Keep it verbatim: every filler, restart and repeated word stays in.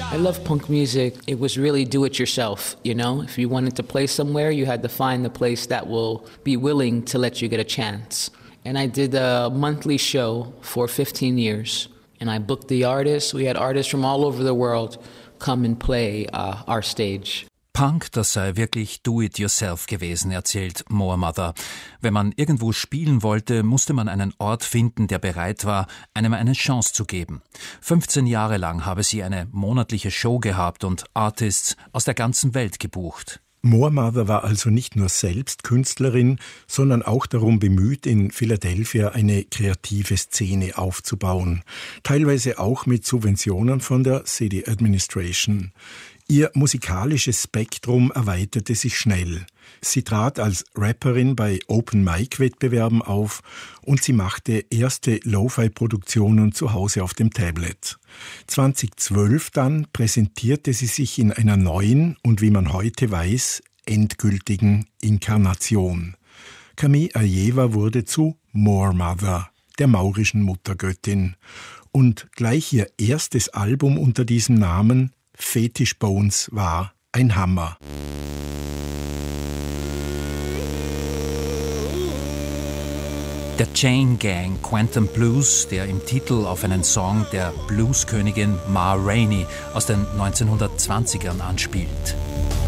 I love punk music. It was really do it yourself, you know? If you wanted to play somewhere, you had to find the place that will be willing to let you get a chance. And I did a monthly show for fifteen years. And I booked the artists. We had artists from all over the world come and play uh, our stage. Punk, das sei wirklich do-it-yourself gewesen, erzählt Moor Mother. Wenn man irgendwo spielen wollte, musste man einen Ort finden, der bereit war, einem eine Chance zu geben. fünfzehn Jahre lang habe sie eine monatliche Show gehabt und Artists aus der ganzen Welt gebucht. Moor Mother war also nicht nur selbst Künstlerin, sondern auch darum bemüht, in Philadelphia eine kreative Szene aufzubauen. Teilweise auch mit Subventionen von der City Administration. Ihr musikalisches Spektrum erweiterte sich schnell. Sie trat als Rapperin bei Open-Mic-Wettbewerben auf und sie machte erste Lo-Fi-Produktionen zu Hause auf dem Tablet. zweitausendzwölf dann präsentierte sie sich in einer neuen und, wie man heute weiß, endgültigen Inkarnation. Camille Aieva wurde zu Moor Mother, der maurischen Muttergöttin. Und gleich ihr erstes Album unter diesem Namen, Fetish Bones, war ein Hammer. Der Chain Gang Quantum Blues, der im Titel auf einen Song der Blueskönigin Ma Rainey aus den neunzehnhundertzwanzigern anspielt.